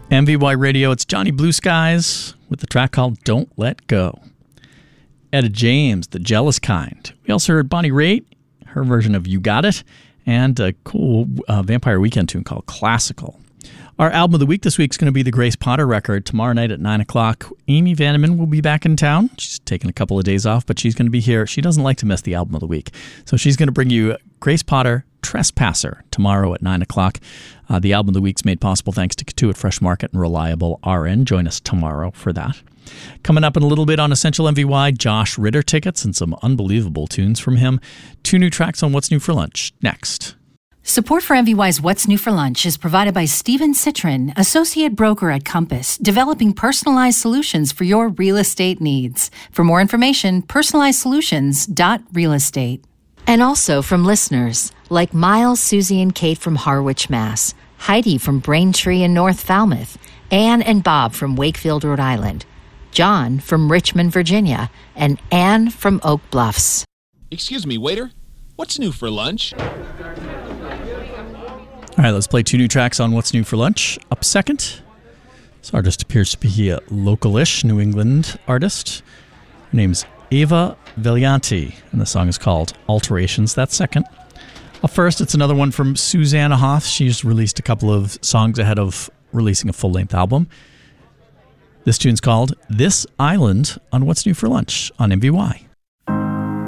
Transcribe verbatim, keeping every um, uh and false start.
M V Y Radio, it's Johnny Blue Skies with the track called Don't Let Go. Etta James, The Jealous Kind. We also heard Bonnie Raitt, her version of You Got It, and a cool uh, Vampire Weekend tune called Classical. Our album of the week this week is going to be the Grace Potter record. Tomorrow night at nine o'clock, Amy Vandeman will be back in town. She's taking a couple of days off, but she's going to be here. She doesn't like to miss the album of the week. So she's going to bring you Grace Potter, Trespasser, tomorrow at nine o'clock. Uh, the album of the week is made possible thanks to Katuitt Fresh Market and Reliable R N. Join us tomorrow for that. Coming up in a little bit on Essential M V Y, Josh Ritter tickets and some unbelievable tunes from him. Two new tracks on What's New for Lunch next. Support for M V Y's What's New for Lunch is provided by Steven Citrin, associate broker at Compass, developing personalized solutions for your real estate needs. For more information, personalized solutions dot real estate. And also from listeners like Miles, Susie, and Kate from Harwich, Mass., Heidi from Braintree in North Falmouth, Anne and Bob from Wakefield, Rhode Island, John from Richmond, Virginia, and Anne from Oak Bluffs. Excuse me, waiter. What's new for lunch? All right, let's play two new tracks on What's New for Lunch. Up second, this artist appears to be a local-ish New England artist. Her name's Ava Valianti, and the song is called Alterations. That's second. Up first, it's another one from Susanna Hoff. She's released a couple of songs ahead of releasing a full-length album. This tune's called This Island on What's New for Lunch on M V Y.